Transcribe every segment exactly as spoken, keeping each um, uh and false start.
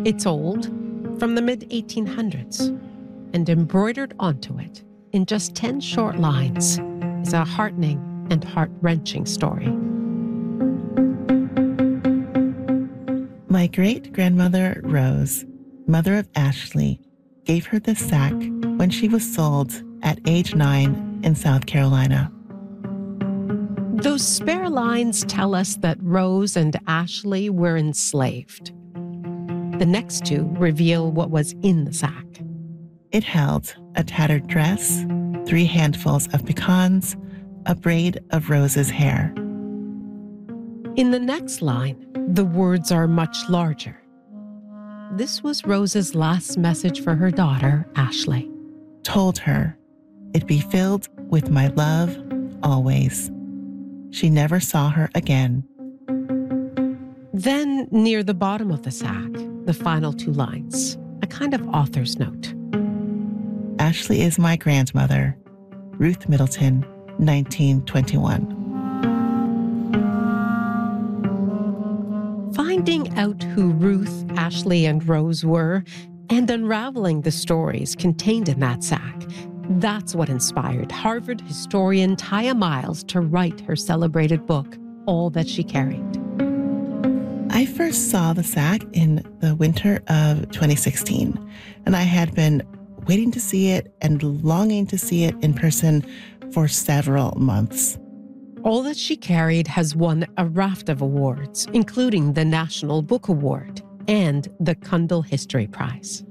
It's old, from the mid eighteen hundreds, and embroidered onto it, in just ten short lines, is a heartening and heart-wrenching story. My great-grandmother, Rose, mother of Ashley, gave her this sack when she was sold at age nine in South Carolina. Those spare lines tell us that Rose and Ashley were enslaved. The next two reveal what was in the sack. It held a tattered dress, three handfuls of pecans, a braid of Rose's hair. In the next line, the words are much larger. This was Rose's last message for her daughter, Ashley. Told her it'd be filled with my love always. She never saw her again. Then, near the bottom of the sack, the final two lines, a kind of author's note. Ashley is my grandmother, Ruth Middleton, nineteen twenty-one. Finding out who Ruth, Ashley, and Rose were, and unraveling the stories contained in that sack, that's what inspired Harvard historian Tiya Miles to write her celebrated book, All That She Carried. I first saw the sack in the winter of twenty sixteen, and I had been waiting to see it and longing to see it in person for several months. All That She Carried has won a raft of awards, including the National Book Award and the Cundall History Prize.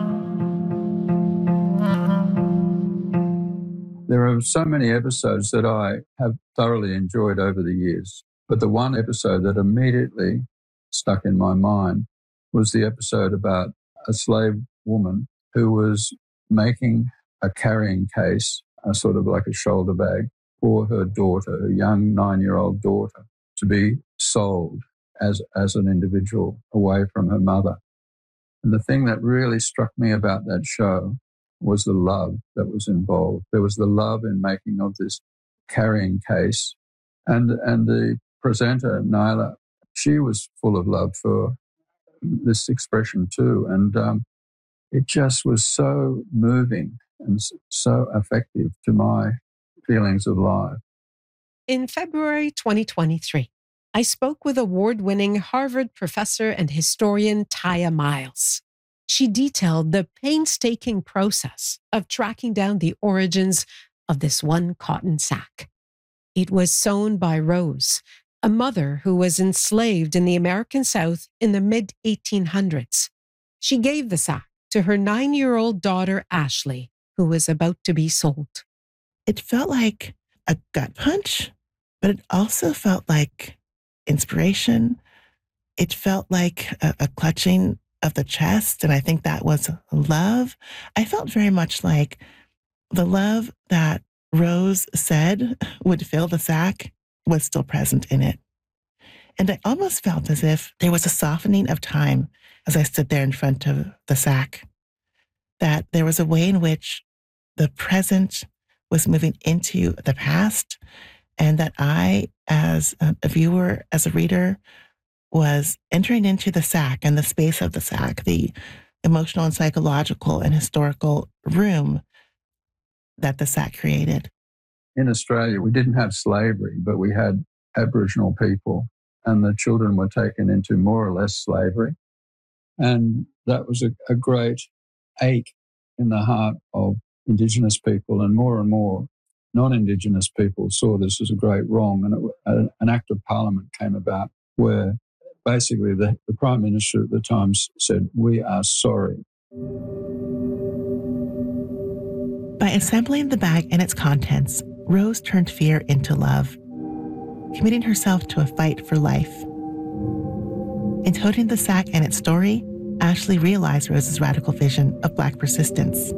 There are so many episodes that I have thoroughly enjoyed over the years, but the one episode that immediately stuck in my mind was the episode about a slave woman who was making a carrying case, a sort of like a shoulder bag, for her daughter, her young nine-year-old daughter, to be sold as, as an individual away from her mother. And the thing that really struck me about that show was the love that was involved. There was the love in making of this carrying case. And, and the presenter, Nyla, she was full of love for this expression too. And um, it just was so moving and so effective to my feelings of life. In February twenty twenty-three, I spoke with award-winning Harvard professor and historian Tiya Miles. She detailed the painstaking process of tracking down the origins of this one cotton sack. It was sewn by Rose, a mother who was enslaved in the American South in the mid eighteen hundreds. She gave the sack to her nine-year-old daughter, Ashley, who was about to be sold. It felt like a gut punch, but it also felt like inspiration. It felt like a, a clutching of the chest, and I think that was love. I felt very much like the love that Rose said would fill the sack was still present in it. And I almost felt as if there was a softening of time as I stood there in front of the sack, that there was a way in which the present was moving into the past, and that I, as a viewer, as a reader, was entering into the sack and the space of the sack, the emotional and psychological and historical room that the sack created. In Australia, we didn't have slavery, but we had Aboriginal people, and the children were taken into more or less slavery. And that was a, a great ache in the heart of Indigenous people, and more and more non-Indigenous people saw this as a great wrong. And it, an act of parliament came about where basically the, the Prime Minister at the time said, "We are sorry." By assembling the bag and its contents, Rose turned fear into love, committing herself to a fight for life. In toting the sack and its story, Ashley realized Rose's radical vision of Black persistence.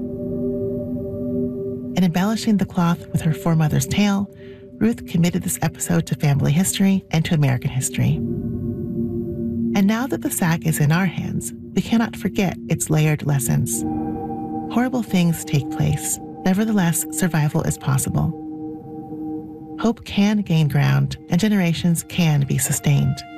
In embellishing the cloth with her foremother's tale, Ruth committed this episode to family history and to American history. And now that the sack is in our hands, we cannot forget its layered lessons. Horrible things take place. Nevertheless, survival is possible. Hope can gain ground, and generations can be sustained.